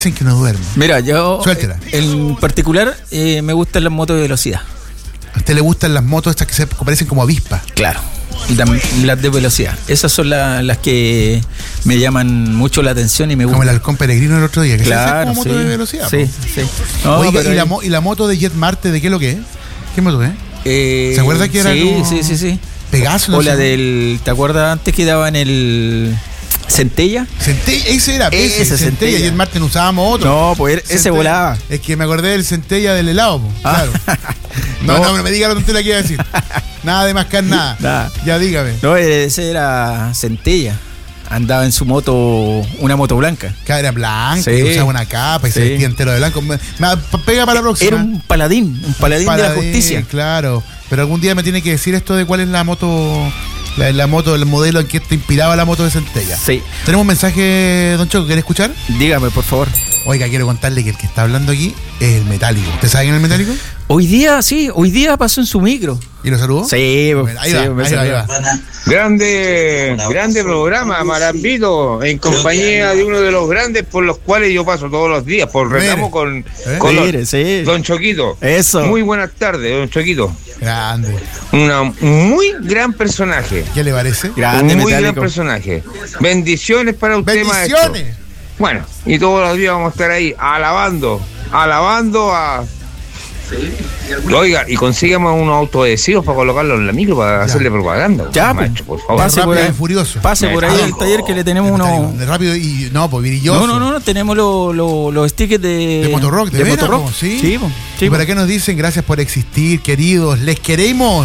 Dicen que no duerme. Mira, yo Suéltela. En particular me gustan las motos de velocidad. ¿A usted le gustan las motos estas que se parecen como avispas? Claro. Las de velocidad. Esas son las que me llaman mucho la atención y me gustan. Como el halcón peregrino el otro día, que claro, es como moto de velocidad. Sí, po. sí. No, oiga, ¿y la moto de Jet Marte, de qué es lo que es? ¿Qué moto es? ¿Se acuerda que era como Sí. Pegaso? No o la sé. del... ¿Te acuerdas antes que daban el... Centella? Centella, ese era Ese Centella. Jet Marte no usábamos otro. No, pues ese volaba. Es que me acordé del Centella del helado, po. Claro. No me diga la tontería que iba a decir. Nada de mascar nada. Ya dígame. No, ese era Centella. Andaba en su moto, una moto blanca. Era blanca, sí. usaba una capa y se vestía entero de blanco. Pega para la próxima. Era un paladín de la justicia. Claro. Pero algún día me tiene que decir esto de cuál es la moto. La moto, el modelo en que te inspiraba la moto de Centella. Sí. Tenemos un mensaje, don Choco, ¿quiere escuchar? Dígame, por favor. Oiga, quiero contarle que el que está hablando aquí es el Metálico. ¿Usted sabe quién es el Metálico? Hoy día pasó en su micro. ¿Y lo saludó? Sí, bueno, ahí va. Grande programa, Marambito, en compañía de uno de los grandes por los cuales yo paso todos los días, por reclamo con Don Choquito. Eso. Muy buenas tardes, Don Choquito. Grande. Un muy gran personaje. ¿Qué le parece? Grande, muy Metálico. gran personaje. Bendiciones para usted, maestro. ¡Bendiciones! Bueno, y todos los días vamos a estar ahí alabando a... Oiga, y consígame unos autoadhesivos para colocarlos en la micro para hacerle propaganda. Ya, maestro, por favor. pase por ahí, furioso. Pase por ahí al taller que le tenemos unos... De rápido y no, pues virilloso. No, tenemos los stickers de Motorrock, de veras, Motorrock. po, ¿sí? Sí, po. ¿Y para qué nos dicen? Gracias por existir, queridos. Les queremos.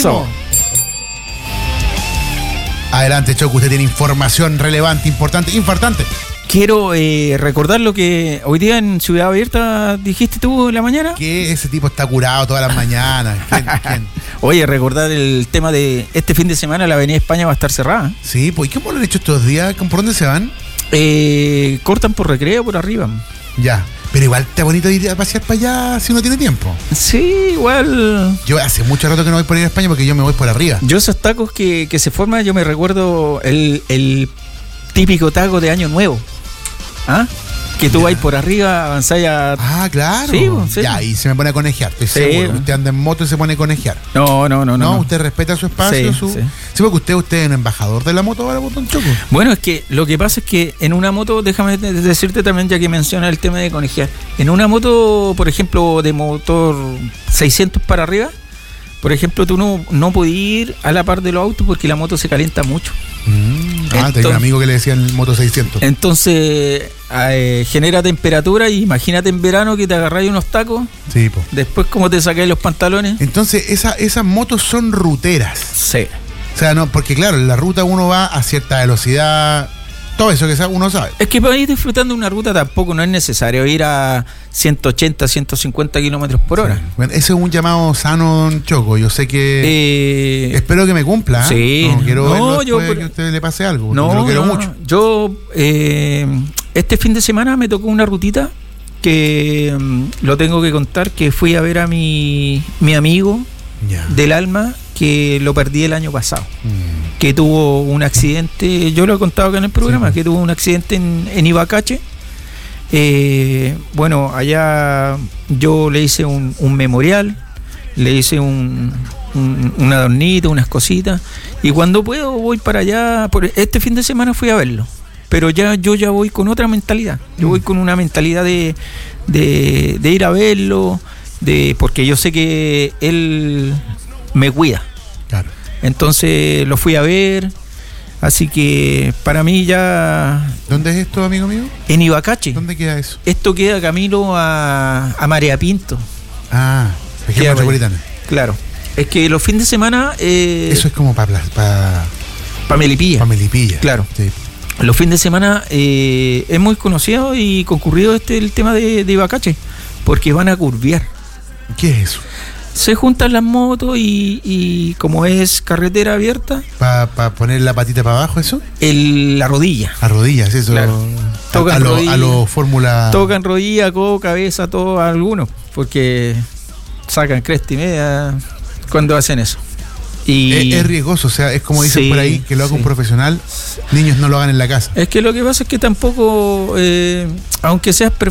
Adelante, Choco, usted tiene información relevante, importante, infartante. Quiero recordar lo que hoy día en Ciudad Abierta dijiste tú en la mañana. Que ese tipo está curado todas las mañanas. ¿Quién? Oye, recordar el tema de este fin de semana la Avenida España va a estar cerrada. Sí, pues ¿y cómo lo han hecho estos días? ¿Por dónde se van? Cortan por Recreo, por arriba. Ya, pero igual está bonito ir a pasear para allá si uno tiene tiempo. Sí, igual. Yo hace mucho rato que no voy por ir a España porque yo me voy por arriba. Yo esos tacos que se forman, yo me recuerdo el típico taco de Año Nuevo. ¿Ah? Que tú vas por arriba, avanzáis a... Ah, claro. Sí, sí. Ya, y se me pone a conejear, estoy seguro. Usted anda en moto y se pone a conejear. No. Usted respeta su espacio. Sí, porque usted es un embajador de la moto ahora, Don Choco. Bueno, es que lo que pasa es que en una moto, déjame decirte también, ya que menciona el tema de conejear, en una moto, por ejemplo, de motor 600 para arriba, por ejemplo, tú no podías ir a la par de los autos porque la moto se calienta mucho. Tengo un amigo que le decían moto 600. Entonces genera temperatura y imagínate en verano que te agarráis unos tacos. Sí, po. Después cómo te sacáis los pantalones. Entonces esas motos son ruteras. Sí. O sea, no, porque claro, en la ruta uno va a cierta velocidad. Todo eso que uno sabe. Es que para ir disfrutando una ruta tampoco no es necesario ir a 180, 150 kilómetros por hora. Sí. Bueno, ese es un llamado sano, Don Choco. Yo sé que... espero que me cumpla. Sí. No quiero verlo después de que a usted le pase algo. No, lo quiero mucho. Yo, este fin de semana me tocó una rutita que lo tengo que contar, que fui a ver a mi amigo del alma, que lo perdí el año pasado. Que tuvo un accidente, yo lo he contado acá en el programa, que tuvo un accidente en Ibacache. Bueno, allá yo le hice un memorial, le hice un adornito, unas cositas, y cuando puedo voy para allá. Este fin de semana fui a verlo, pero yo ya voy con otra mentalidad. Yo voy con una mentalidad de ir a verlo, porque yo sé que él me cuida. Claro. Entonces lo fui a ver, así que para mí ya... ¿Dónde es esto, amigo mío? En Ibacache. ¿Dónde queda eso? Esto queda camino a Marea Pinto. Región metropolitana. Claro. Es que los fines de semana... eso es como para Melipilla. Para Melipilla. Claro. Sí. Los fines de semana es muy conocido y concurrido el tema de Ibacache, porque van a curviar. ¿Qué es eso? Se juntan las motos y como es carretera abierta... ¿Para poner la patita para abajo eso? La rodilla. A rodillas, eso. Claro. Tocan rodilla. A los Fórmula... Tocan rodilla, codo, cabeza, todo, algunos. Porque sacan cresta y media cuando hacen eso. Y es riesgoso, o sea, es como dicen por ahí, que lo haga un profesional, niños no lo hagan en la casa. Es que lo que pasa es que tampoco, aunque seas